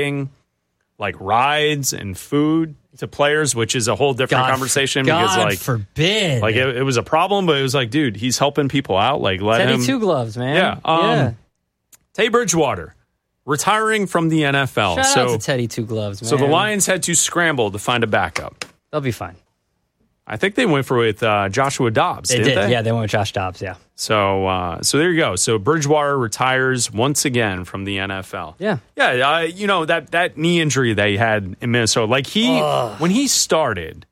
like rides and food to players, which is a whole different conversation. Because God forbid. Like it was a problem, but it was like, dude, he's helping people out. Like let Teddy him. Two Gloves, man. Yeah. Teddy Bridgewater retiring from the NFL. Shout out to Teddy Two Gloves, man. So the Lions had to scramble to find a backup. They'll be fine. I think they went with Joshua Dobbs. They didn't did. They? Yeah, they went with Josh Dobbs. Yeah. So there you go. So Bridgewater retires once again from the NFL. Yeah. Yeah. That knee injury that he had in Minnesota. Like when he started,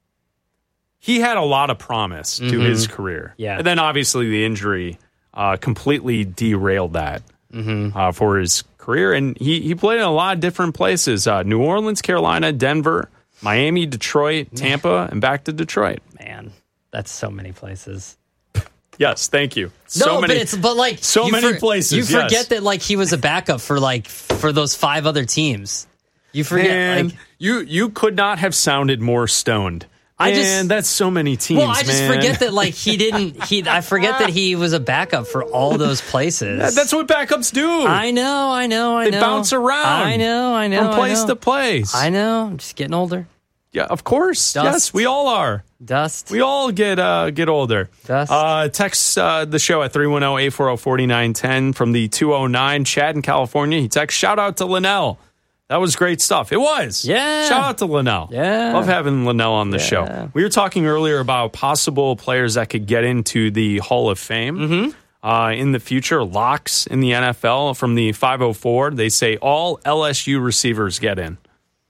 he had a lot of promise to his career. Yeah. And then obviously the injury completely derailed that for his career. And he played in a lot of different places: New Orleans, Carolina, Denver, Miami, Detroit, Tampa, and back to Detroit. Man, that's so many places. Yes, thank you. Many places. You forget that like he was a backup for those 5 other teams. You forget. Man, you could not have sounded more stoned. That's so many teams. Well, I just forget that like I forget that he was a backup for all those places. That's what backups do. I know. They bounce around. I know. From place to place. I know. I'm just getting older. Yeah, of course. Dust. Yes, we all are. Dust. We all get older. Dust. Text the show at 310-840-4910 from the 209. Chad in California. He texts, shout out to Linnell. That was great stuff. It was. Yeah. Shout out to Linnell. Yeah. Love having Linnell on the show. We were talking earlier about possible players that could get into the Hall of Fame in the future. Locks in the NFL from the 504. They say all LSU receivers get in.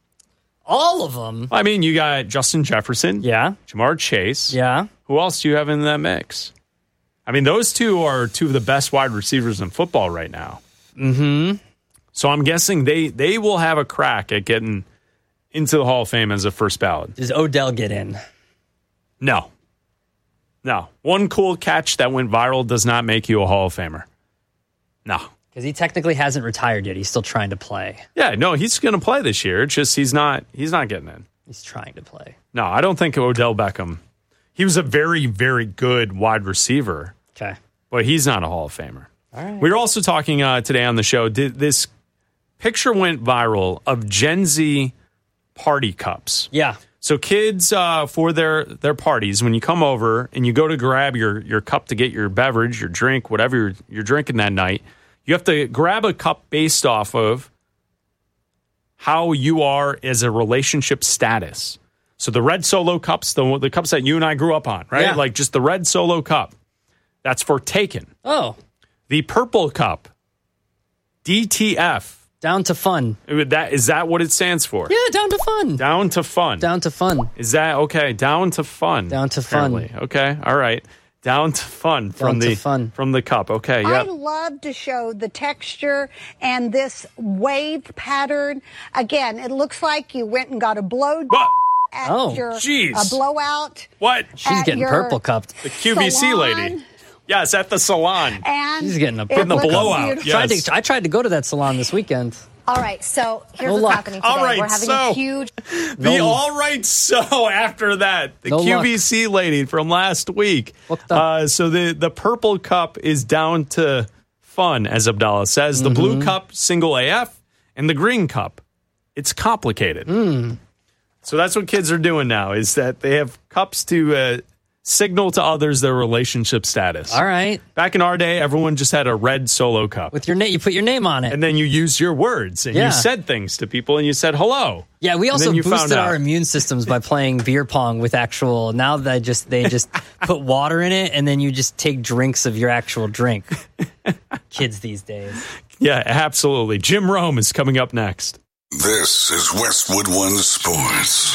All of them? I mean, you got Justin Jefferson. Yeah. Jamar Chase. Yeah. Who else do you have in that mix? I mean, those two are two of the best wide receivers in football right now. Mm-hmm. So I'm guessing they will have a crack at getting into the Hall of Fame as a first ballot. Does Odell get in? No. One cool catch that went viral does not make you a Hall of Famer. No. Because he technically hasn't retired yet. He's still trying to play. Yeah, no, he's going to play this year. It's just he's not getting in. He's trying to play. No, I don't think Odell Beckham. He was a very, very good wide receiver. Okay. But he's not a Hall of Famer. All right. We were also talking today on the show, this picture went viral of Gen Z party cups. Yeah. So kids, for their parties, when you come over and you go to grab your cup to get your beverage, your drink, whatever you're drinking that night, you have to grab a cup based off of how you are as a relationship status. So the red Solo cups, the cups that you and I grew up on, right? Yeah. Like just the red Solo cup. That's for taken. Oh. The purple cup, DTF. Down to fun. Is that what it stands for? Yeah, down to fun. Down to fun. Down to fun. Is that okay? Down to fun. Down to fun. Apparently. Okay. All right. Down to fun from the cup. Okay. I Yep. love to show the texture and this wave pattern. Again, it looks like you went and got a blow at your a blowout. What? She's getting purple cupped. The QVC lady. Yes, at the salon. And she's getting a blowout. Yes. I tried to go to that salon this weekend. All right, so here's No what's luck. happening today. All right, We're having so a huge... all right, so after that, the No QVC lady from last week. So the purple cup is down to fun, as Abdallah says. The blue cup, single AF, and the green cup, it's complicated. So that's what kids are doing now, is that they have cups to signal to others their relationship status. All right. Back in our day, everyone just had a red Solo cup. With your name, you put your name on it. And then you used your words and you said things to people and you said hello. Yeah, we also you boosted found our out. immune systems by playing beer pong with actual. Now they just put water in it and then you just take drinks of your actual drink. Kids these days. Yeah, absolutely. Jim Rome is coming up next. This is Westwood One Sports.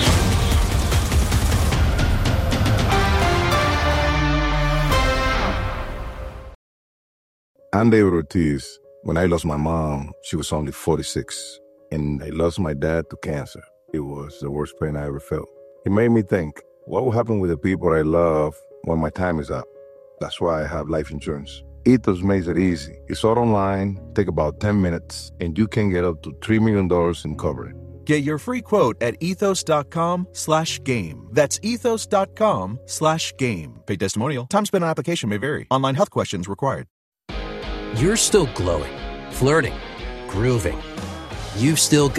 I'm David Ortiz. When I lost my mom, she was only 46. And I lost my dad to cancer. It was the worst pain I ever felt. It made me think, what will happen with the people I love when my time is up? That's why I have life insurance. Ethos makes it easy. It's all online, take about 10 minutes, and you can get up to $3 million in coverage. Get your free quote at ethos.com/game. That's ethos.com/game. Paid testimonial. Time spent on application may vary. Online health questions required. You're still glowing, flirting, grooving. you've still